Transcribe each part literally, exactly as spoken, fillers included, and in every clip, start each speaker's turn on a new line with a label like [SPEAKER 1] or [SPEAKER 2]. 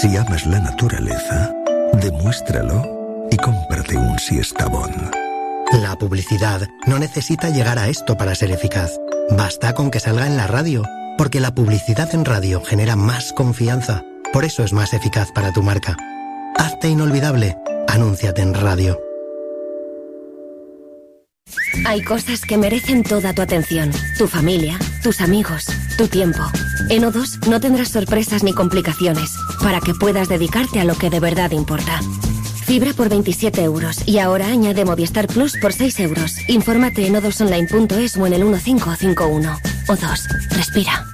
[SPEAKER 1] Si amas la naturaleza, demuéstralo y cómprate un Siestabón.
[SPEAKER 2] La publicidad no necesita llegar a esto para ser eficaz. Basta con que salga en la radio, porque la publicidad en radio genera más confianza. Por eso es más eficaz para tu marca. Hazte inolvidable. Anúnciate en radio.
[SPEAKER 3] Hay cosas que merecen toda tu atención. Tu familia, tus amigos, tu tiempo. En O dos no tendrás sorpresas ni complicaciones, para que puedas dedicarte a lo que de verdad importa. Fibra por veintisiete euros y ahora añade Movistar Plus por seis euros. Infórmate en o dos online punto es o en el uno cinco cinco uno. O dos. Respira.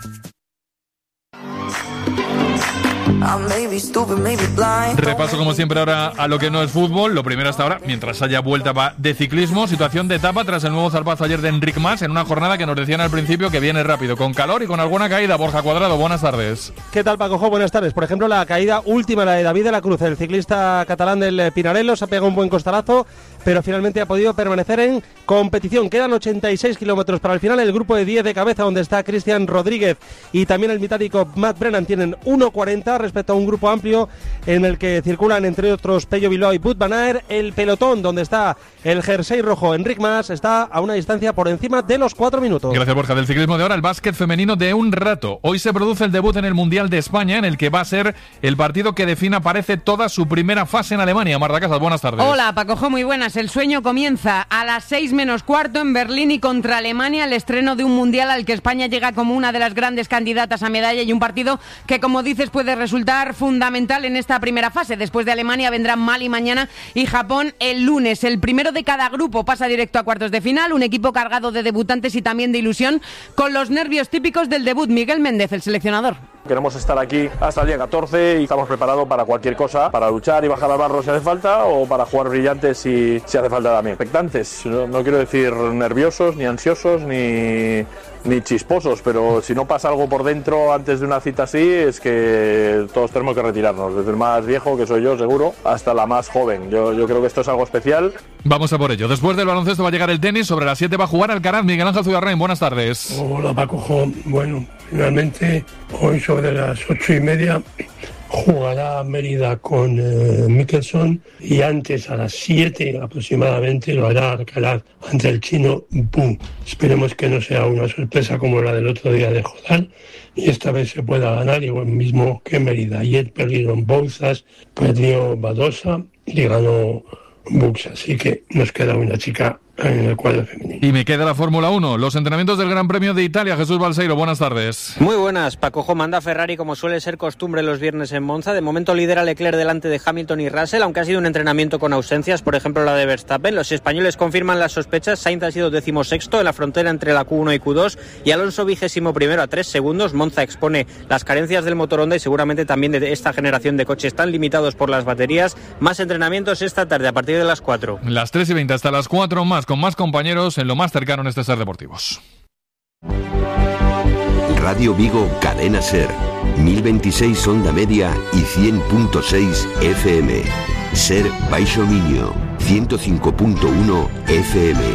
[SPEAKER 4] Repaso como siempre ahora a lo que no es fútbol. Lo primero hasta ahora, mientras haya vuelta de ciclismo. Situación de etapa tras el nuevo zarpazo ayer de Enric Mas en una jornada que nos decían al principio que viene rápido, con calor y con alguna caída. Borja Cuadrado, buenas tardes.
[SPEAKER 5] ¿Qué tal, Paco? Buenas tardes. Por ejemplo, la caída última, la de David de la Cruz, el ciclista catalán del Pinarello, se ha pegado un buen costalazo, pero finalmente ha podido permanecer en competición. Quedan ochenta y seis kilómetros para el final. El grupo de diez de cabeza, donde está Cristian Rodríguez y también el británico Matt Brennan, tienen uno cuarenta respecto a un grupo amplio en el que circulan entre otros Pello Bilbao y Wout van Aert. El pelotón, donde está el jersey rojo Enric Mas, está a una distancia por encima de los cuatro minutos.
[SPEAKER 4] Gracias, Borja. Del ciclismo de ahora, el básquet femenino de un rato. Hoy se produce el debut en el Mundial de España, en el que va a ser el partido que defina, parece, toda su primera fase en Alemania. Marta Casas, buenas tardes.
[SPEAKER 6] Hola, Pacojo, muy buenas. El sueño comienza a las seis menos cuarto en Berlín y contra Alemania, el estreno de un Mundial al que España llega como una de las grandes candidatas a medalla, y un partido que, como dices, puede resultar fundamental en esta primera fase. Después de Alemania vendrán Mali mañana y Japón el lunes. El primero de cada grupo pasa directo a cuartos de final, un equipo cargado de debutantes y también de ilusión, con los nervios típicos del debut. Miguel Méndez, el seleccionador.
[SPEAKER 7] Queremos estar aquí hasta el día catorce y estamos preparados para cualquier cosa, para luchar y bajar al barro si hace falta, o para jugar brillantes si, si hace falta también. Expectantes, no, no quiero decir nerviosos, ni ansiosos, ni, ni chisposos, pero si no pasa algo por dentro antes de una cita así, es que todos tenemos que retirarnos, desde el más viejo, que soy yo seguro, hasta la más joven. Yo, yo creo que esto es algo especial.
[SPEAKER 4] Vamos a por ello. Después del baloncesto va a llegar el tenis. Sobre las siete va a jugar Alcaraz. Miguel Ángel Zugarrain, buenas tardes.
[SPEAKER 8] Hola, Paco. Bueno, finalmente hoy sobre las ocho y media jugará Mérida con eh, Mickelson, y antes a las siete aproximadamente lo hará Alcaraz ante el chino Bu. Esperemos que no sea una sorpresa como la del otro día de Jodar, y esta vez se pueda ganar igual mismo que Mérida. Ayer perdieron Bouzas, perdió Badosa y ganó Bux, así que nos queda una chica en el cuadro femenino.
[SPEAKER 4] Y me queda la Fórmula uno, los entrenamientos del Gran Premio de Italia. Jesús Balseiro, buenas tardes.
[SPEAKER 9] Muy buenas. Pacojo, manda Ferrari como suele ser costumbre los viernes en Monza. De momento lidera Leclerc delante de Hamilton y Russell, aunque ha sido un entrenamiento con ausencias, por ejemplo la de Verstappen. Los españoles confirman las sospechas. Sainz ha sido decimosexto en la frontera entre la Q uno y Q dos y Alonso vigésimo primero a tres segundos. Monza expone las carencias del motor Honda y seguramente también de esta generación de coches tan limitados por las baterías. Más entrenamientos esta tarde a partir de las cuatro.
[SPEAKER 4] Las tres y veinte hasta las cuatro, más con más compañeros en lo más cercano en este Ser Deportivos.
[SPEAKER 10] Radio Vigo, Cadena Ser, mil veintiséis onda media y cien punto seis F M. Ser Baixo Miño, ciento cinco punto uno F M.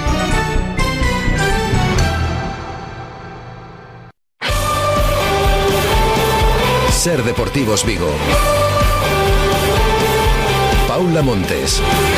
[SPEAKER 11] Ser Deportivos Vigo. Paula Montes.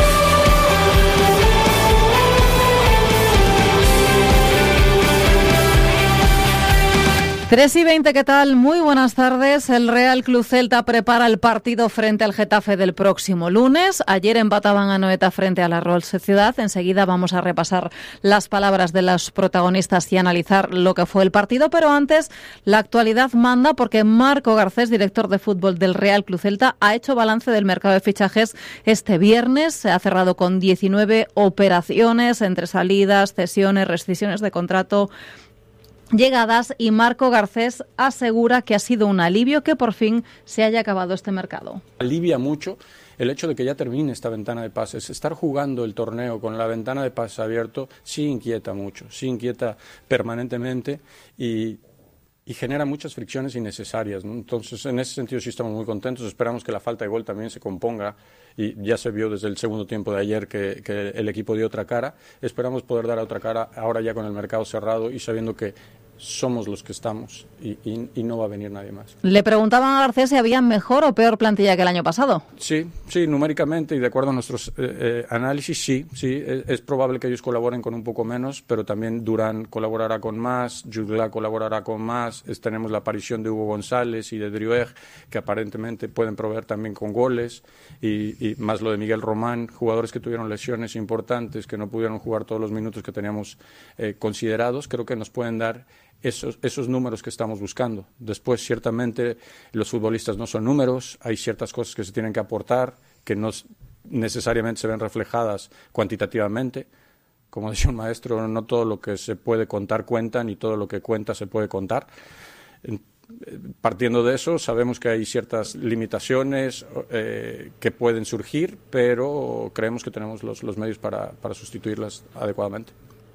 [SPEAKER 12] tres y veinte, ¿qué tal? Muy buenas tardes. El Real Club Celta prepara el partido frente al Getafe del próximo lunes. Ayer empataban a Anoeta frente a la Real Sociedad. Enseguida vamos a repasar las palabras de los protagonistas y analizar lo que fue el partido. Pero antes, la actualidad manda, porque Marco Garcés, director de fútbol del Real Club Celta, ha hecho balance del mercado de fichajes este viernes. Se ha cerrado con diecinueve operaciones entre salidas, cesiones, rescisiones de contrato, llegadas, y Marco Garcés asegura que ha sido un alivio que por fin se haya acabado este mercado.
[SPEAKER 13] Alivia mucho el hecho de que ya termine esta ventana de pases. Estar jugando el torneo con la ventana de pases abierto sí inquieta mucho, sí inquieta permanentemente y, y genera muchas fricciones innecesarias, ¿no? Entonces, en ese sentido sí estamos muy contentos. Esperamos que la falta de gol también se componga, y ya se vio desde el segundo tiempo de ayer que, que el equipo dio otra cara. Esperamos poder dar otra cara ahora ya con el mercado cerrado y sabiendo que somos los que estamos y, y, y no va a venir nadie más.
[SPEAKER 12] Le preguntaban a Garcés si había mejor o peor plantilla que el año pasado.
[SPEAKER 13] Sí, sí, numéricamente y de acuerdo a nuestros eh, eh, análisis, sí, sí, es, es probable que ellos colaboren con un poco menos, pero también Durán colaborará con más, Jutgla colaborará con más, es, tenemos la aparición de Hugo González y de Driouech, que aparentemente pueden proveer también con goles, y, y más lo de Miguel Román, jugadores que tuvieron lesiones importantes, que no pudieron jugar todos los minutos que teníamos eh, considerados, creo que nos pueden dar Esos, esos números que estamos buscando. Después, ciertamente, los futbolistas no son números, hay ciertas cosas que se tienen que aportar, que no necesariamente se ven reflejadas cuantitativamente. Como decía un maestro, no todo lo que se puede contar cuenta, ni todo lo que cuenta se puede contar. Partiendo de eso, sabemos que hay ciertas limitaciones eh, que pueden surgir, pero creemos que tenemos los, los medios para, para sustituirlas adecuadamente.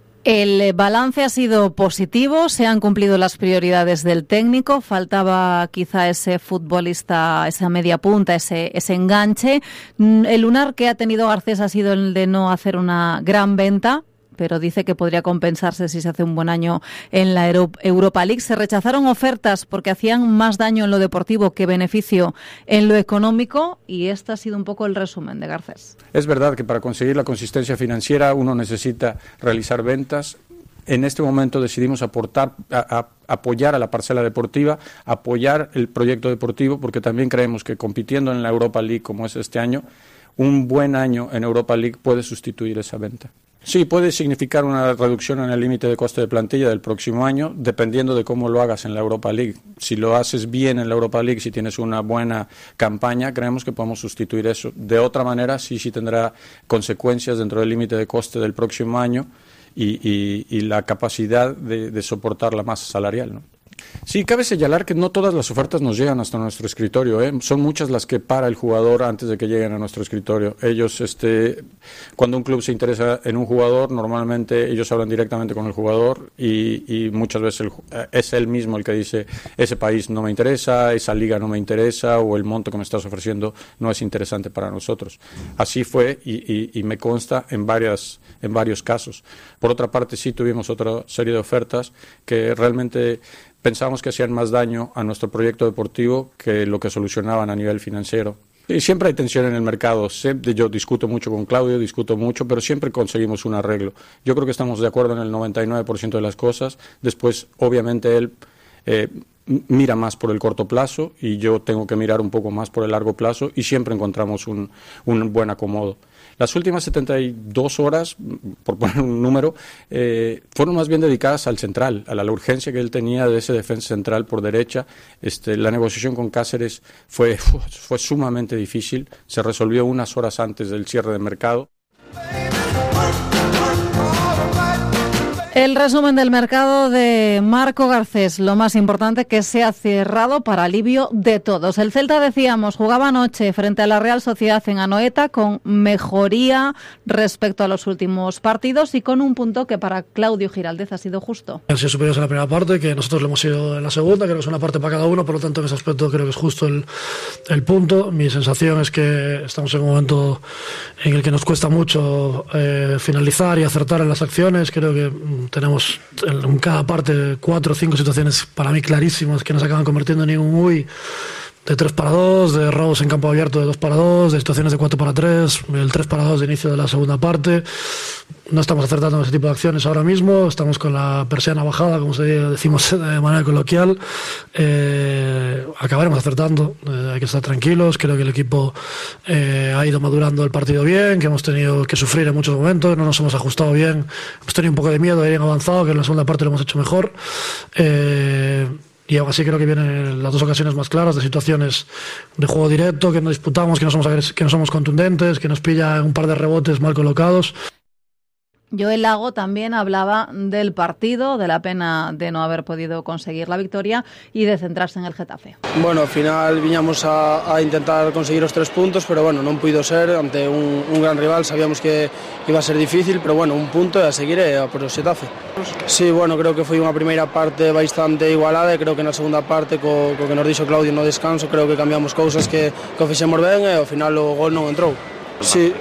[SPEAKER 12] El balance ha sido positivo, se han cumplido las prioridades del técnico, faltaba quizá ese futbolista, esa media punta, ese, ese enganche. El lunar que ha tenido Garcés ha sido el de no hacer una gran venta, pero dice que podría compensarse si se hace un buen año en la Europa League. Se rechazaron ofertas porque hacían más daño en lo deportivo que beneficio en lo económico, y este ha sido un poco el resumen de Garcés.
[SPEAKER 13] Es verdad que para conseguir la consistencia financiera uno necesita realizar ventas. En este momento decidimos aportar, a, a, apoyar a la parcela deportiva, apoyar el proyecto deportivo, porque también creemos que compitiendo en la Europa League como es este año, un buen año en Europa League puede sustituir esa venta. Sí, puede significar una reducción en el límite de coste de plantilla del próximo año, dependiendo de cómo lo hagas en la Europa League. Si lo haces bien en la Europa League, si tienes una buena campaña, creemos que podemos sustituir eso. De otra manera, sí, sí tendrá consecuencias dentro del límite de coste del próximo año y, y, y la capacidad de, de soportar la masa salarial, ¿no? Sí, cabe señalar que no todas las ofertas nos llegan hasta nuestro escritorio, ¿eh? Son muchas las que para el jugador antes de que lleguen a nuestro escritorio. Ellos, este, cuando un club se interesa en un jugador, normalmente ellos hablan directamente con el jugador y, y muchas veces el, es él mismo el que dice: ese país no me interesa, esa liga no me interesa, o el monto que me estás ofreciendo no es interesante para nosotros. Así fue y, y, y me consta en varias, en varios casos. Por otra parte, sí tuvimos otra serie de ofertas que realmente pensábamos que hacían más daño a nuestro proyecto deportivo que lo que solucionaban a nivel financiero. Y siempre hay tensión en el mercado. Siempre, yo discuto mucho con Claudio, discuto mucho, pero siempre conseguimos un arreglo. Yo creo que estamos de acuerdo en el noventa y nueve por ciento de las cosas. Después, obviamente, él eh, mira más por el corto plazo y yo tengo que mirar un poco más por el largo plazo, y siempre encontramos un, un buen acomodo. Las últimas setenta y dos horas, por poner un número, eh, fueron más bien dedicadas al central, a la, la urgencia que él tenía de ese defensa central por derecha. Este, la negociación con Cáceres fue, fue sumamente difícil, se resolvió unas horas antes del cierre de mercado.
[SPEAKER 12] El resumen del mercado de Marco Garcés, lo más importante, que se ha cerrado para alivio de todos. El Celta, decíamos, jugaba anoche frente a la Real Sociedad en Anoeta con mejoría respecto a los últimos partidos y con un punto que para Claudio Giraldez ha sido justo.
[SPEAKER 14] Han sido superiores en la primera parte, que nosotros lo hemos sido en la segunda, creo que es una parte para cada uno, por lo tanto en ese aspecto creo que es justo el, el punto. Mi sensación es que estamos en un momento en el que nos cuesta mucho eh, finalizar y acertar en las acciones. Creo que tenemos en cada parte cuatro o cinco situaciones para mí clarísimas que nos acaban convirtiendo en un U I de tres para dos, de robos en campo abierto de dos para dos, de situaciones de cuatro para tres, el tres para dos de inicio de la segunda parte. No estamos acertando en ese tipo de acciones ahora mismo, estamos con la persiana bajada, como se decimos de manera coloquial. Eh, acabaremos acertando, eh, hay que estar tranquilos. Creo que el equipo eh, ha ido madurando el partido bien, que hemos tenido que sufrir en muchos momentos, no nos hemos ajustado bien, hemos tenido un poco de miedo de ir avanzado, que en la segunda parte lo hemos hecho mejor. Eh, Y aún así creo que vienen las dos ocasiones más claras de situaciones de juego directo, que no disputamos, que no somos, agres- que no somos contundentes, que nos pilla un par de rebotes mal colocados.
[SPEAKER 12] Joel Lago también hablaba del partido, de la pena de no haber podido conseguir la victoria y de centrarse en el Getafe.
[SPEAKER 15] Bueno, al final viñamos a, a intentar conseguir los tres puntos, pero bueno, non puido ser ante un, un gran rival. Sabíamos que iba a ser difícil, pero bueno, un punto e a seguir e a por o Getafe. Sí, bueno, creo que foi unha primeira parte bastante igualada e creo que na segunda parte, co, co que nos dixo Claudio no descanso, creo que cambiamos cousas que, que o fixemos ben e ao final o gol non entrou. Sí,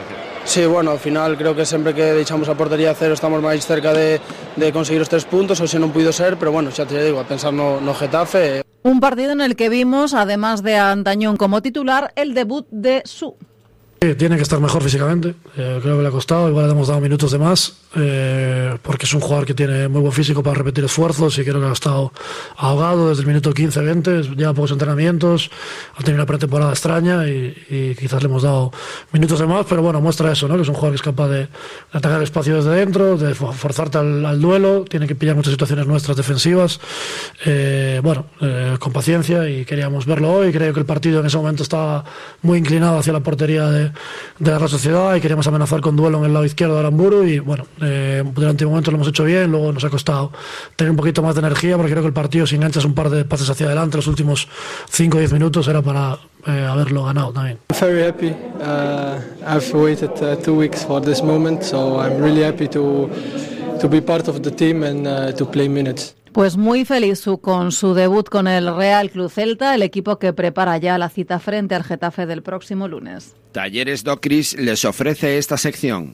[SPEAKER 15] Sí, bueno, al final creo que sempre que deixamos a portería a cero estamos máis cerca de, de conseguir os tres puntos, ou se non puido ser, pero bueno, xa te digo, a pensar no, no Getafe.
[SPEAKER 12] Un partido en el que vimos, además de a Antañón como titular, el debut de Su.
[SPEAKER 14] Sí, tiene que estar mejor físicamente, eh, creo que le ha costado, igual le hemos dado minutos de más, eh, porque es un jugador que tiene muy buen físico para repetir esfuerzos y creo que ha estado ahogado desde el minuto quince veinte, lleva pocos entrenamientos, ha tenido una pretemporada extraña y, y quizás le hemos dado minutos de más, pero bueno, muestra eso, ¿no? Que es un jugador que es capaz de, de atacar el espacio desde dentro, de forzarte al, al duelo, tiene que pillar muchas situaciones nuestras defensivas, eh, bueno, eh, con paciencia, y queríamos verlo hoy. Creo que el partido en ese momento estaba muy inclinado hacia la portería de de la Real Sociedad y queríamos amenazar con duelo en el lado izquierdo de Aramburu y bueno, eh, durante un momento lo hemos hecho bien, luego nos ha costado tener un poquito más de energía porque creo que el partido, si enganchas un par de pases hacia adelante los últimos cinco o diez minutos, era para eh, haberlo ganado también.
[SPEAKER 16] I'm very happy. Uh, I've waited uh, two weeks for this moment, so I'm really happy to to be part of the team and uh, to play minutes.
[SPEAKER 12] Pues muy feliz su, con su debut con el Real Club Celta, el equipo que prepara ya la cita frente al Getafe del próximo lunes.
[SPEAKER 17] Talleres Docris les ofrece esta sección.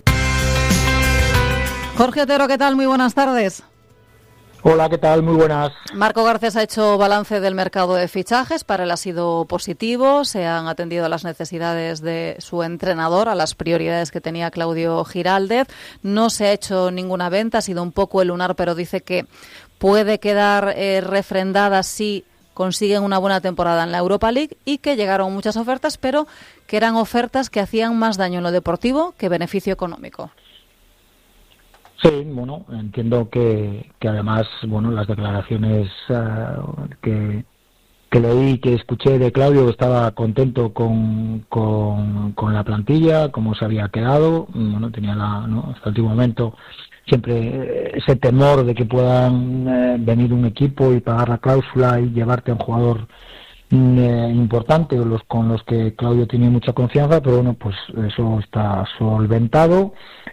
[SPEAKER 12] Jorge Otero, ¿qué tal? Muy buenas tardes.
[SPEAKER 18] Hola, ¿qué tal? Muy buenas.
[SPEAKER 12] Marco Garcés ha hecho balance del mercado de fichajes. Para él ha sido positivo. Se han atendido a las necesidades de su entrenador, a las prioridades que tenía Claudio Giraldez. No se ha hecho ninguna venta, ha sido un poco el lunar, pero dice que puede quedar eh, refrendada si consiguen una buena temporada en la Europa League, y que llegaron muchas ofertas, pero que eran ofertas que hacían más daño en lo deportivo que beneficio económico.
[SPEAKER 18] Sí, bueno, entiendo que, que además, bueno, las declaraciones uh, que, que leí, que escuché de Claudio, estaba contento con, con, con la plantilla, cómo se había quedado, bueno, tenía la, ¿no? hasta el último momento siempre ese temor de que puedan eh, venir un equipo y pagar la cláusula y llevarte a un jugador eh, importante, los con los que Claudio tiene mucha confianza, pero bueno, pues eso está solventado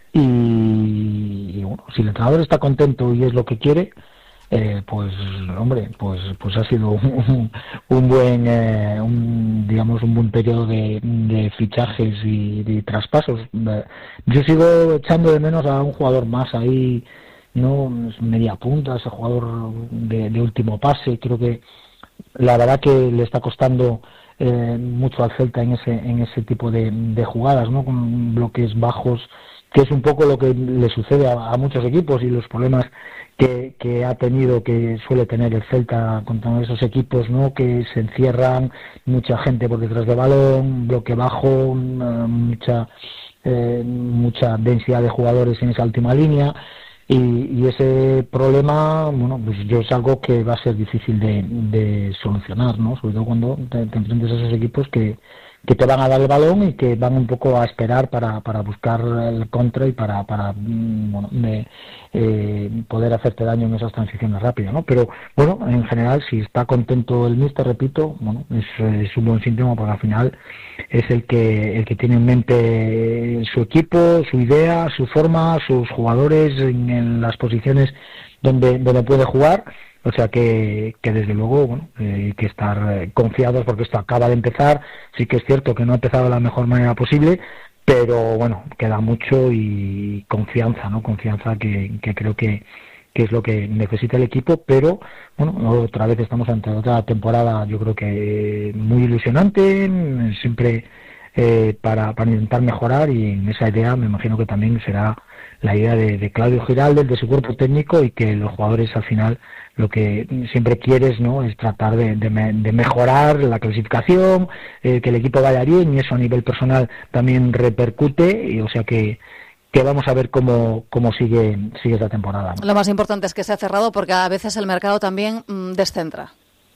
[SPEAKER 18] y, y bueno, si el entrenador está contento y es lo que quiere, eh, pues hombre, pues pues ha sido un, un buen eh, un, digamos un buen periodo de, de fichajes y de traspasos. Yo sigo echando de menos a un jugador más ahí, no media punta, ese jugador de, de último pase. Creo que la verdad que le está costando eh, mucho al Celta en ese en ese tipo de, de jugadas, ¿no? Con bloques bajos, que es un poco lo que le sucede a, a muchos equipos y los problemas que, que ha tenido, que suele tener el Celta contra esos equipos, ¿no? Que se encierran, mucha gente por detrás del balón, bloque bajo, mucha eh, mucha densidad de jugadores en esa última línea, y, y ese problema, bueno, pues yo es algo que va a ser difícil de, de solucionar, ¿no? Sobre todo cuando te, te enfrentes a esos equipos que que te van a dar el balón y que van un poco a esperar para, para buscar el contra y para, para bueno, de, eh, poder hacerte daño en esas transiciones rápidas, ¿no? Pero bueno, en general, si está contento el míster, repito, bueno, es, es un buen síntoma, porque al final es el que el que tiene en mente su equipo, su idea, su forma, sus jugadores en, en las posiciones donde, donde puede jugar. O sea que, que desde luego, bueno, eh, hay que estar eh, confiados, porque esto acaba de empezar. Sí que es cierto que no ha empezado de la mejor manera posible, pero bueno, queda mucho, y confianza, ¿no? Confianza que, que creo que, que es lo que necesita el equipo, pero bueno, otra vez estamos ante otra temporada, yo creo que muy ilusionante, siempre eh, para, para intentar mejorar, y en esa idea me imagino que también será la idea de, de Claudio Giraldez, de su cuerpo técnico, y que los jugadores al final lo que siempre quieres, ¿no? Es tratar de, de, de mejorar la clasificación, eh, que el equipo vaya bien, y eso a nivel personal también repercute, y o sea que que vamos a ver cómo cómo sigue sigue esta temporada, ¿no?
[SPEAKER 12] Lo más importante es que se ha cerrado, porque a veces el mercado también mmm, descentra.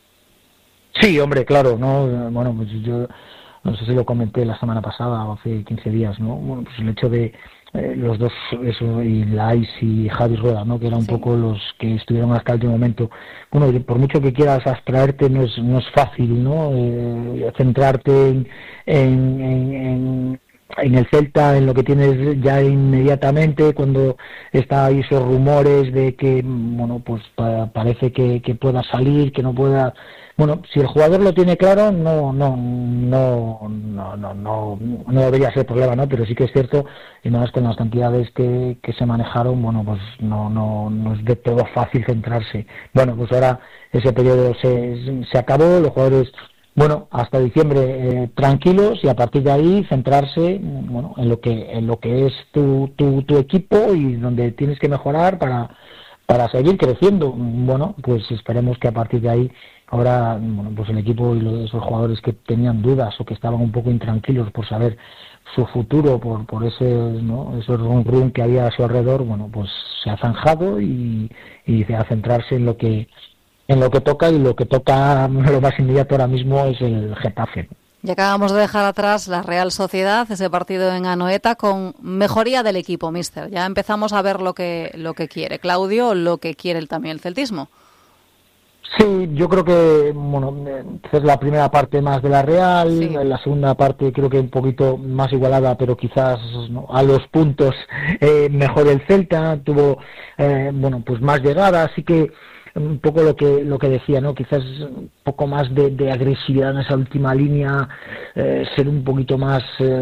[SPEAKER 18] Sí, hombre, claro, no, bueno, pues yo no sé si lo comenté la semana pasada o hace quince días, ¿no? Bueno, pues el hecho de Eh, los dos, eso, y Lais y Javi Rueda, ¿no? Que eran un sí. poco los que estuvieron hasta el último momento. Bueno, por mucho que quieras abstraerte, no es no es fácil, ¿no? Eh, centrarte en, en, en, en el Celta, en lo que tienes ya inmediatamente, cuando está ahí esos rumores de que, bueno, pues pa- parece que, que pueda salir, que no pueda... Bueno, si el jugador lo tiene claro, no no no no no no, no debería ser problema, ¿no? Pero sí que es cierto, y más con las cantidades que, que se manejaron, bueno, pues no no no es de todo fácil centrarse. Bueno, pues ahora ese periodo se se acabó, los jugadores, bueno, hasta diciembre eh, tranquilos, y a partir de ahí centrarse, bueno, en lo que en lo que es tu tu tu equipo y donde tienes que mejorar para para seguir creciendo. Bueno, pues esperemos que a partir de ahí ahora, bueno, pues el equipo y los, esos jugadores que tenían dudas o que estaban un poco intranquilos por saber su futuro, por por ese, ¿no?, ese rum rum que había a su alrededor, bueno, pues se ha zanjado y, y a centrarse en lo que en lo que toca, y lo que toca, lo más inmediato ahora mismo es el Getafe.
[SPEAKER 12] Y acabamos de dejar atrás la Real Sociedad, ese partido en Anoeta, con mejoría del equipo, míster. Ya empezamos a ver lo que lo que quiere Claudio, lo que quiere el, también el celtismo.
[SPEAKER 18] Sí, yo creo que, bueno, es la primera parte más de la Real, sí. La segunda parte creo que un poquito más igualada, pero quizás, ¿no?, a los puntos eh, mejor el Celta, tuvo, eh, bueno, pues más llegadas, así que un poco lo que lo que decía, ¿no? Quizás un poco más de, de agresividad en esa última línea, eh, ser un poquito más eh,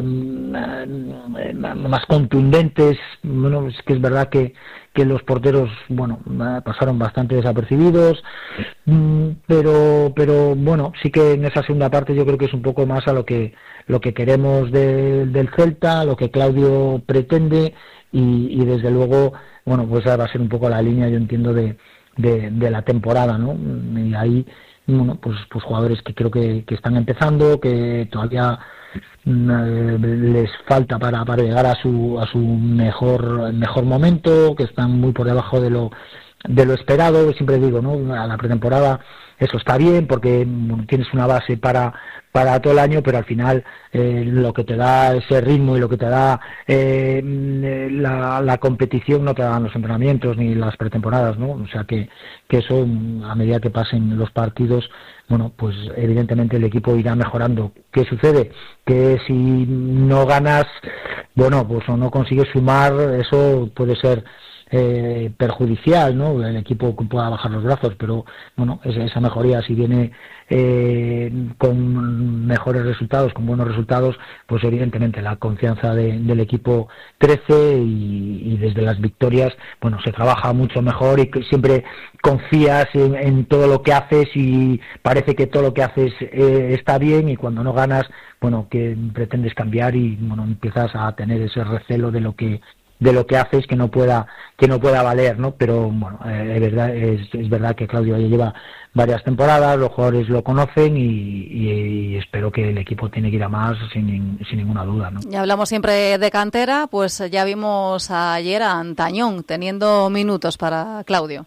[SPEAKER 18] más contundentes. Bueno, es que es verdad que, que los porteros, bueno, pasaron bastante desapercibidos, pero pero bueno, sí que en esa segunda parte yo creo que es un poco más a lo que lo que queremos de, del Celta, lo que Claudio pretende, y, y desde luego, bueno, pues va a ser un poco la línea, yo entiendo, de De, de la temporada, ¿no? Y ahí, bueno, pues, pues jugadores que creo que, que están empezando, que todavía eh, les falta para, para llegar a su a su mejor mejor momento, que están muy por debajo de lo de lo esperado. Siempre digo, ¿no?, a la pretemporada eso está bien porque, bueno, tienes una base para para todo el año, pero al final eh, lo que te da ese ritmo y lo que te da eh, la, la competición no te dan los entrenamientos ni las pretemporadas, ¿no? O sea que, que eso, a medida que pasen los partidos, bueno, pues evidentemente el equipo irá mejorando. ¿Qué sucede? Que si no ganas, bueno, pues o no consigues sumar, eso puede ser Eh, perjudicial, ¿no? El equipo pueda bajar los brazos, pero bueno, esa, esa mejoría, si viene eh, con mejores resultados, con buenos resultados, pues evidentemente la confianza de, del equipo crece, y, y desde las victorias, bueno, se trabaja mucho mejor, y que siempre confías en, en todo lo que haces, y parece que todo lo que haces eh, está bien, y cuando no ganas, bueno, que pretendes cambiar, y bueno, empiezas a tener ese recelo de lo que de lo que haces que no pueda que no pueda valer, ¿no? Pero bueno, eh, es verdad es, es verdad que Claudio ya lleva varias temporadas, los jugadores lo conocen, y, y, y espero que el equipo tiene que ir a más sin, sin ninguna duda, ¿no?
[SPEAKER 12] Ya hablamos siempre de cantera, pues ya vimos ayer a Antañón teniendo minutos para Claudio.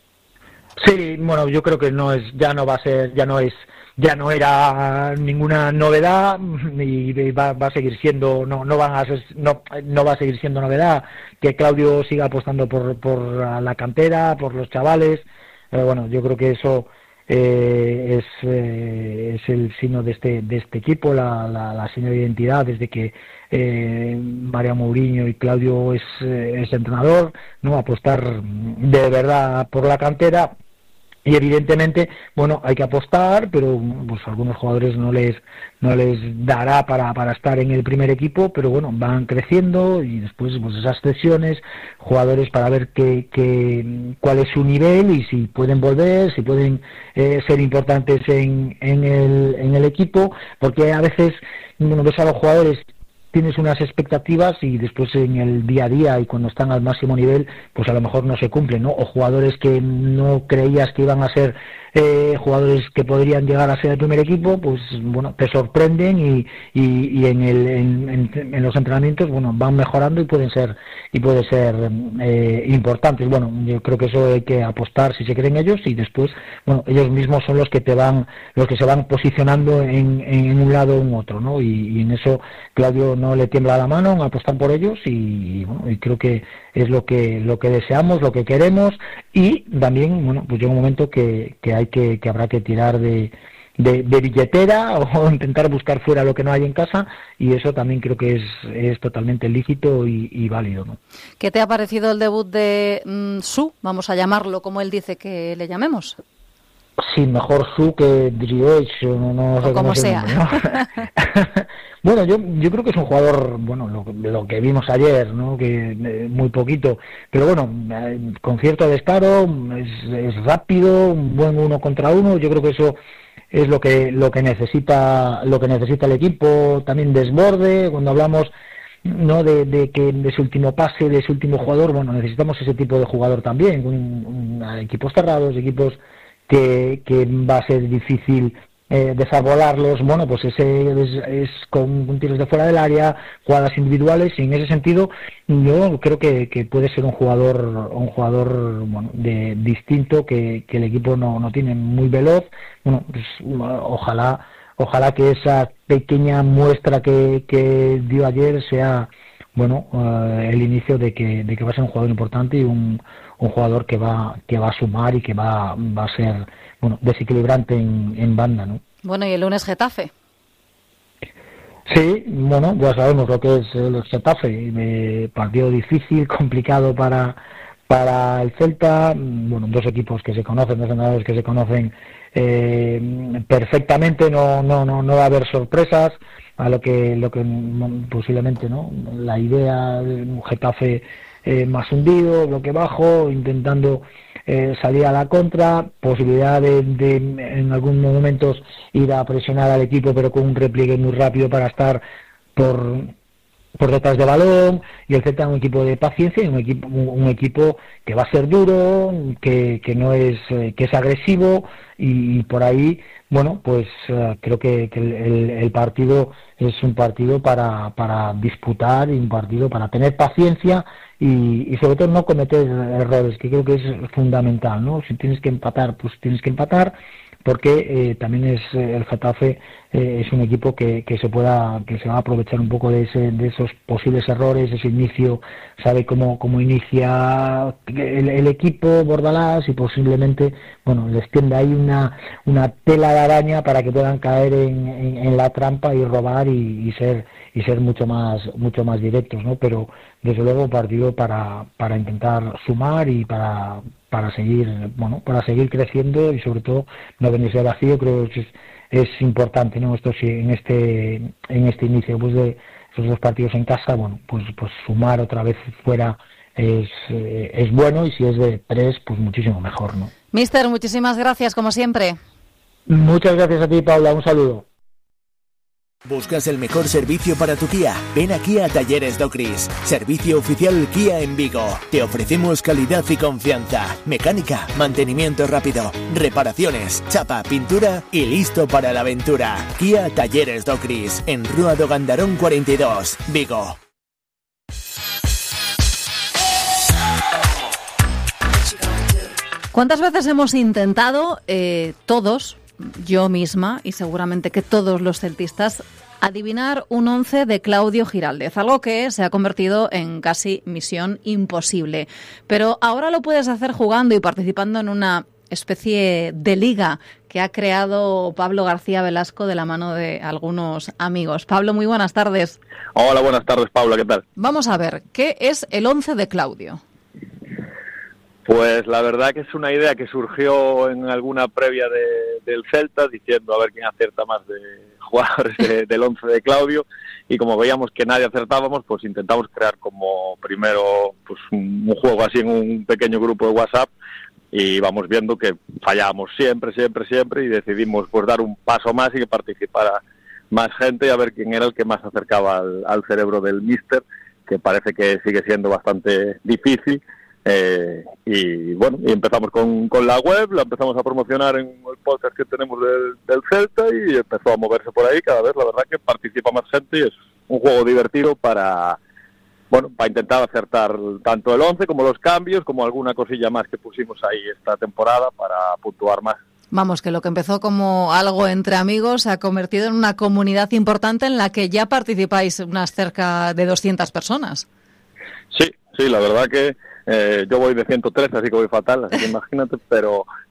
[SPEAKER 18] Sí, bueno, yo creo que no es ya no va a ser ya no es ya no era ninguna novedad, y va, va a seguir siendo no no van a ser, no no va a seguir siendo novedad que Claudio siga apostando por por la cantera, por los chavales. Eh, bueno, yo creo que eso eh, es eh, es el signo de este de este equipo, la la, la seña de identidad desde que eh, María Mourinho y Claudio es eh, es entrenador, no apostar de verdad por la cantera. Y evidentemente, bueno, hay que apostar, pero pues a algunos jugadores no les no les dará para, para estar en el primer equipo, pero bueno, van creciendo, y después pues esas cesiones, jugadores para ver qué, qué, cuál es su nivel, y si pueden volver, si pueden eh, ser importantes en, en, el, en el equipo, porque a veces, bueno, ves a los jugadores, tienes unas expectativas, y después en el día a día y cuando están al máximo nivel, pues a lo mejor no se cumplen, ¿no? O jugadores que no creías que iban a ser eh, jugadores que podrían llegar a ser el primer equipo, pues bueno, te sorprenden, y, y, y en, el, en, en, en los entrenamientos, bueno, van mejorando, y pueden ser y pueden ser eh, importantes. Bueno, yo creo que eso hay que apostar si se creen ellos, y después, bueno, ellos mismos son los que te van, los que se van posicionando en, en un lado o en otro, ¿no? Y, y en eso Claudio no le tiembla la mano en apostar por ellos, y, y bueno, y creo que es lo que lo que deseamos, lo que queremos, y también, bueno, pues llega un momento que, que hay que que habrá que tirar de de, de billetera o intentar buscar fuera lo que no hay en casa, y eso también creo que es, es totalmente lícito y, y válido, ¿no?
[SPEAKER 12] ¿Qué te ha parecido el debut de mm, Su? Vamos a llamarlo como él dice que le llamemos.
[SPEAKER 18] Sí, mejor Su que Driouech, no, no sé
[SPEAKER 12] o como
[SPEAKER 18] cómo
[SPEAKER 12] sea.
[SPEAKER 18] Nombre, ¿no? Bueno, yo yo creo que es un jugador, bueno, lo, lo que vimos ayer, ¿no? Que eh, muy poquito, pero bueno, eh, con cierto descaro, es, es rápido, un buen uno contra uno. Yo creo que eso es lo que lo que necesita lo que necesita el equipo. También desborde, cuando hablamos, no de, de que de su último pase, de su último jugador, bueno, necesitamos ese tipo de jugador también, un, un, equipos cerrados, equipos que, que va a ser difícil eh, desarrollarlos. Bueno, pues ese es, es con tiros de fuera del área, jugadas individuales, y en ese sentido yo creo que, que puede ser un jugador un jugador bueno, de distinto, que, que el equipo no, no tiene, muy veloz. Bueno, pues ojalá ojalá que esa pequeña muestra que, que dio ayer sea bueno uh, el inicio de que de que va a ser un jugador importante y un un jugador que va que va a sumar y que va va a ser bueno desequilibrante en, en banda, ¿no?
[SPEAKER 12] Bueno, y el lunes Getafe.
[SPEAKER 18] Sí, bueno, ya sabemos lo que es el Getafe, eh, partido difícil, complicado para para el Celta. Bueno, dos equipos que se conocen, dos entrenadores que se conocen eh, perfectamente, no no no no va a haber sorpresas, a lo que lo que posiblemente, ¿no? La idea de un Getafe Eh, más hundido, bloque bajo, intentando eh, salir a la contra, posibilidad de, de en algunos momentos ir a presionar al equipo, pero con un repliegue muy rápido para estar por por detrás de balón, y el Celta es un equipo de paciencia y un equipo un equipo que va a ser duro, que, que no es eh, que es agresivo, y, y por ahí bueno pues uh, creo que, que el, el partido es un partido para para disputar, y un partido para tener paciencia y, y sobre todo no cometer errores, que creo que es fundamental, ¿no? Si tienes que empatar, pues tienes que empatar, porque eh, también es eh, el Getafe eh, es un equipo que, que se pueda que se va a aprovechar un poco de ese de esos posibles errores, ese inicio, sabe cómo cómo inicia el, el equipo Bordalás, y posiblemente bueno les tiende ahí una una tela de araña para que puedan caer en, en, en la trampa y robar y, y ser y ser mucho más mucho más directos, ¿no? Pero desde luego un partido para para intentar sumar y para para seguir bueno para seguir creciendo, y sobre todo no venirse vacío. Creo que es, es importante, ¿no? Esto sí, en este en este inicio pues de esos dos partidos en casa, bueno pues pues sumar otra vez fuera es eh, es bueno, y si es de tres pues muchísimo mejor, ¿no?
[SPEAKER 12] Mister, muchísimas gracias como siempre.
[SPEAKER 18] Muchas gracias a ti, Paula, un saludo.
[SPEAKER 19] ¿Buscas el mejor servicio para tu Kia? Ven aquí a Talleres Docris, servicio oficial Kia en Vigo. Te ofrecemos calidad y confianza, mecánica, mantenimiento rápido, reparaciones, chapa, pintura y listo para la aventura. Kia Talleres Docris, en Rúa do Gandarón cuarenta y dos, Vigo.
[SPEAKER 12] ¿Cuántas veces hemos intentado, eh, todos, yo misma y seguramente que todos los celtistas, adivinar un once de Claudio Giraldez? Algo que se ha convertido en casi misión imposible. Pero ahora lo puedes hacer jugando y participando en una especie de liga que ha creado Pablo García Velasco de la mano de algunos amigos. Pablo, muy buenas tardes.
[SPEAKER 20] Hola, buenas tardes, Paula, ¿qué tal?
[SPEAKER 12] Vamos a ver, ¿qué es el once de Claudio?
[SPEAKER 20] Pues la verdad que es una idea que surgió en alguna previa de, del Celta, diciendo a ver quién acierta más de jugadores de, del once de Claudio, y como veíamos que nadie acertábamos, pues intentamos crear como primero pues un, un juego así en un pequeño grupo de WhatsApp, y vamos viendo que fallábamos siempre, siempre, siempre, y decidimos pues dar un paso más y que participara más gente, a ver quién era el que más acercaba al, al cerebro del míster, que parece que sigue siendo bastante difícil. Eh, y bueno, y empezamos con, con la web, la empezamos a promocionar en el podcast que tenemos del, del Celta, y empezó a moverse por ahí cada vez. La verdad que participa más gente y es un juego divertido para bueno para intentar acertar tanto el once como los cambios, como alguna cosilla más que pusimos ahí esta temporada para puntuar más.
[SPEAKER 12] Vamos, que lo que empezó como algo entre amigos se ha convertido en una comunidad importante en la que ya participáis unas cerca de doscientas personas.
[SPEAKER 20] Sí, sí, la verdad que Eh, yo voy de ciento trece, así que voy fatal, así que imagínate, pero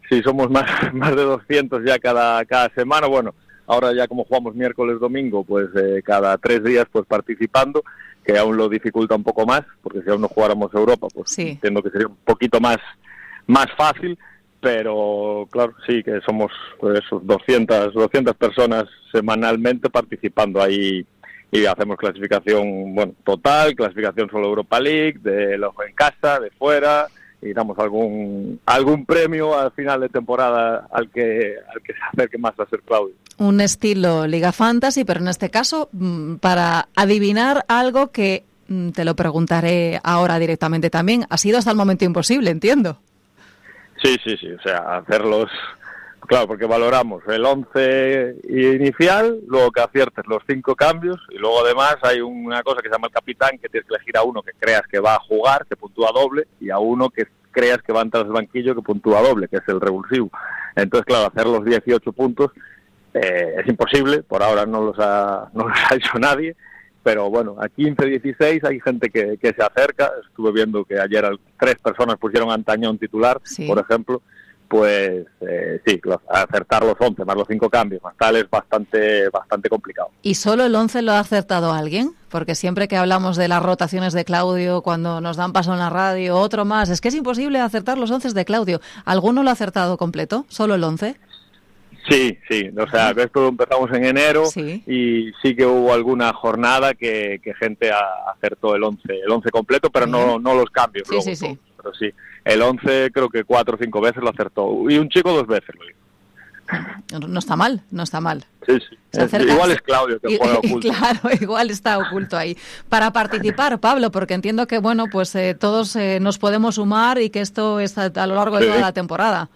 [SPEAKER 20] sí, somos más, más de doscientos ya cada, cada semana. Bueno, ahora ya como jugamos miércoles, domingo, pues eh, cada tres días pues participando, que aún lo dificulta un poco más, porque si aún no jugáramos Europa, pues sí. Entiendo que sería un poquito más, más fácil, pero claro, sí que somos pues esos doscientas, doscientas personas semanalmente participando ahí, y hacemos clasificación, bueno, total, clasificación solo Europa League, de los en casa, de fuera, y damos algún algún premio al final de temporada al que al que se acerque más a ser Claudio.
[SPEAKER 12] Un estilo Liga Fantasy, pero en este caso para adivinar algo que te lo preguntaré ahora directamente también. Ha sido hasta el momento imposible, entiendo.
[SPEAKER 20] Sí, sí, sí, o sea, hacerlos, claro, porque valoramos el once inicial, luego que aciertes los cinco cambios, y luego además hay una cosa que se llama el capitán, que tienes que elegir a uno que creas que va a jugar, que puntúa doble, y a uno que creas que va a entrar al banquillo, que puntúa doble, que es el revulsivo. Entonces, claro, hacer los dieciocho puntos eh, es imposible, por ahora no los ha, no los ha hecho nadie, pero bueno, a quince, dieciséis hay gente que, que se acerca. Estuve viendo que ayer tres personas pusieron a Antañón titular, sí. Por ejemplo. Pues eh, sí, los, acertar los once más los cinco cambios más tal es bastante bastante complicado.
[SPEAKER 12] ¿Y solo el once lo ha acertado alguien? Porque siempre que hablamos de las rotaciones de Claudio, cuando nos dan paso en la radio, otro más, es que es imposible acertar los once de Claudio. ¿Alguno lo ha acertado completo? ¿Solo el once?
[SPEAKER 20] Sí, sí, o sea, esto empezamos en enero, sí. Y sí que hubo alguna jornada que, que gente acertó el once, el once completo, pero no, no los cambios.
[SPEAKER 12] Sí,
[SPEAKER 20] luego,
[SPEAKER 12] sí, sí.
[SPEAKER 20] Pero sí, el once creo que cuatro o cinco veces lo acertó, y un chico dos veces lo hizo.
[SPEAKER 12] No está mal, no está mal.
[SPEAKER 20] Sí, sí. Es, igual es Claudio que juega oculto.
[SPEAKER 12] Claro, igual está oculto ahí. Para participar, Pablo, porque entiendo que bueno, pues eh, todos eh, nos podemos sumar y que esto es a, a lo largo de sí. toda la temporada.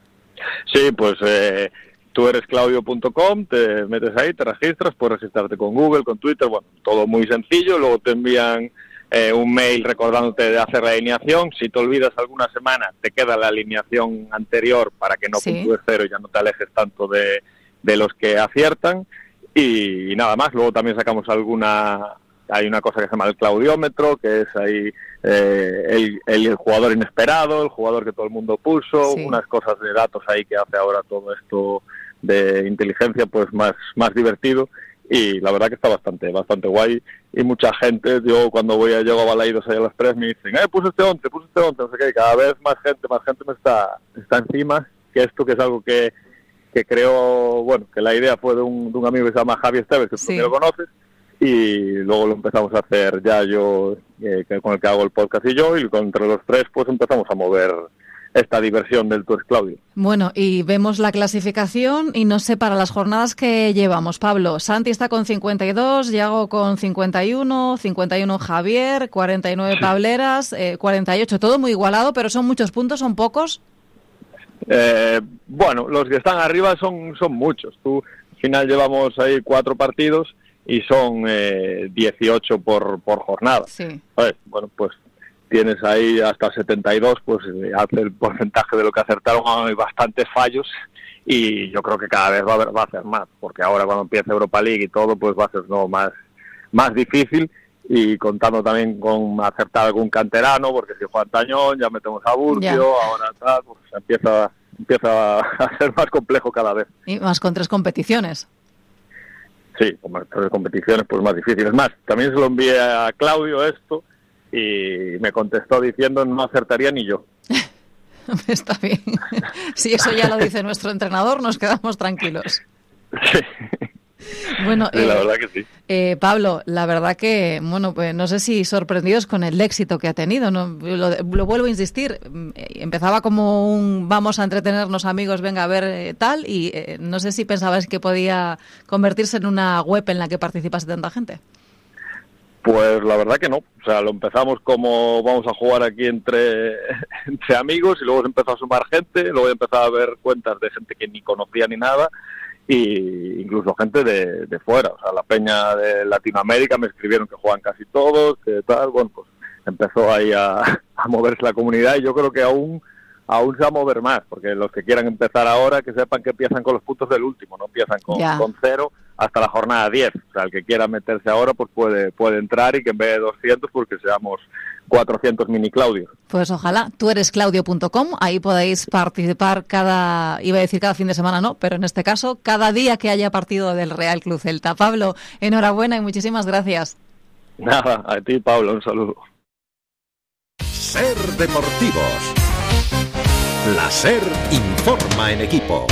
[SPEAKER 20] Sí, pues eh, tú eres claudio punto com, te metes ahí, te registras, puedes registrarte con Google, con Twitter, bueno, todo muy sencillo. Luego te envían Eh, un mail recordándote de hacer la alineación. Si te olvidas alguna semana, te queda la alineación anterior para que no sí. puntúes cero y ya no te alejes tanto de, de los que aciertan. Y, y nada más. Luego también sacamos alguna... Hay una cosa que se llama el claudiómetro, que es ahí eh, el, el jugador inesperado, el jugador que todo el mundo puso, sí. unas cosas de datos ahí que hace ahora todo esto de inteligencia pues más, más divertido. Y la verdad que está bastante bastante guay, y mucha gente, yo cuando voy a llego a Balaidos ahí a las tres me dicen, eh, puse este once, puse este once, no sé qué, y cada vez más gente, más gente me está, está encima, que esto que es algo que, que creo, bueno, que la idea fue de un, de un amigo que se llama Javi Esteves, que sí. tú también lo conoces, y luego lo empezamos a hacer ya yo, eh, con el que hago el podcast y yo, y entre los tres pues empezamos a mover esta diversión del Tour Claudio.
[SPEAKER 12] Bueno, y vemos la clasificación y no sé, para las jornadas que llevamos, Pablo, Santi está con cincuenta y dos, Yago con cincuenta y uno, cincuenta y uno Javier, cuarenta y nueve sí. Pableras, eh, cuarenta y ocho, todo muy igualado, pero son muchos puntos, ¿son pocos?
[SPEAKER 20] Eh, bueno, los que están arriba son, son muchos. Tú, al final llevamos ahí cuatro partidos y son eh, dieciocho por, por jornada.
[SPEAKER 12] Sí.
[SPEAKER 20] Pues, bueno, pues tienes ahí hasta setenta y dos, pues hace el porcentaje de lo que acertaron, hay bastantes fallos, y yo creo que cada vez va a, haber, va a hacer más, porque ahora cuando empiece Europa League y todo, pues va a ser no más, más difícil, y contando también con acertar algún canterano, porque si juega Tañón, ya metemos a Burcio, yeah. ahora tal, pues empieza, empieza a ser más complejo cada vez.
[SPEAKER 12] Y más con tres competiciones.
[SPEAKER 20] Sí, con más tres competiciones, pues más difícil. Es más, también se lo envié a Claudio esto, y me contestó diciendo no acertaría ni yo.
[SPEAKER 12] Está bien. Si eso ya lo dice nuestro entrenador, nos quedamos tranquilos.
[SPEAKER 20] Sí.
[SPEAKER 12] Bueno,
[SPEAKER 20] sí,
[SPEAKER 12] eh,
[SPEAKER 20] la verdad que sí.
[SPEAKER 12] Eh, Pablo, la verdad que, bueno, pues no sé si sorprendidos con el éxito que ha tenido, ¿no? Lo, lo vuelvo a insistir, empezaba como un vamos a entretenernos amigos, venga a ver eh, tal, y eh, no sé si pensabas que podía convertirse en una web en la que participase tanta gente.
[SPEAKER 20] Pues la verdad que no, o sea, lo empezamos como vamos a jugar aquí entre, entre amigos, y luego se empezó a sumar gente, luego empezó a ver cuentas de gente que ni conocía ni nada, y incluso gente de, de fuera, o sea, la peña de Latinoamérica me escribieron que juegan casi todos, que tal, bueno, pues empezó ahí a, a moverse la comunidad, y yo creo que aún aún se va a mover más, porque los que quieran empezar ahora, que sepan que empiezan con los puntos del último, no empiezan con, con cero, hasta la jornada diez. O sea, el que quiera meterse ahora pues puede, puede entrar y que en vez de doscientos pues que seamos cuatrocientos mini Claudios.
[SPEAKER 12] Pues ojalá, tú eres claudio punto com, ahí podéis participar cada, iba a decir cada fin de semana, no, pero en este caso, cada día que haya partido del Real Club Celta. Pablo, enhorabuena y muchísimas gracias.
[SPEAKER 20] Nada, a ti, Pablo, un saludo.
[SPEAKER 11] Ser Deportivos. La SER informa en equipo.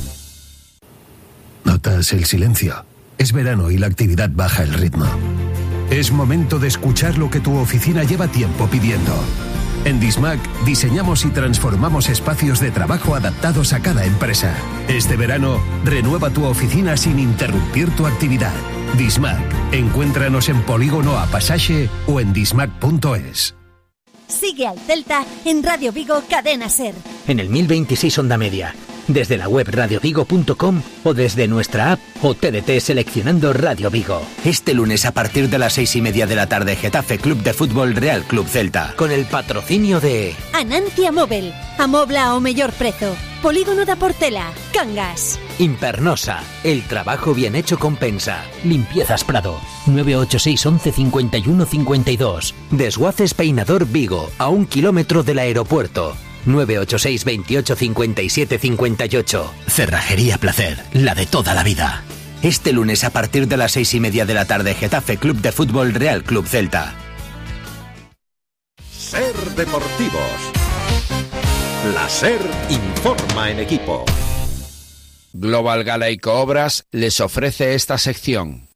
[SPEAKER 1] ¿Notas el silencio? Es verano y la actividad baja el ritmo. Es momento de escuchar lo que tu oficina lleva tiempo pidiendo. En Dismac diseñamos y transformamos espacios de trabajo adaptados a cada empresa. Este verano, renueva tu oficina sin interrumpir tu actividad. Dismac. Encuéntranos en Polígono A Pasaje o en dismac punto es.
[SPEAKER 21] Sigue al Celta en Radio Vigo Cadena SER.
[SPEAKER 22] En el mil veintiséis Onda Media, desde la web radio vigo punto com o desde nuestra app o T D T seleccionando Radio Vigo.
[SPEAKER 23] Este lunes a partir de las seis y media de la tarde, Getafe Club de Fútbol Real Club Celta.
[SPEAKER 22] Con el patrocinio de
[SPEAKER 21] Anancia Móvil, amobla ao mellor prezo. Polígono da Portela, Cangas.
[SPEAKER 22] Impernosa, el trabajo bien hecho compensa. Limpiezas Prado, nueve ocho seis once cincuenta y uno cincuenta y dos.
[SPEAKER 23] Desguaces Peinador Vigo, a un kilómetro del aeropuerto. nueve ocho seis veintiocho cincuenta y siete cincuenta y ocho. Cerrajería Placer, la de toda la vida. Este lunes a partir de las seis y media de la tarde, Getafe Club de Fútbol Real Club Celta.
[SPEAKER 11] Ser Deportivos. La SER informa en equipo.
[SPEAKER 17] Global Galaico Obras les ofrece esta sección.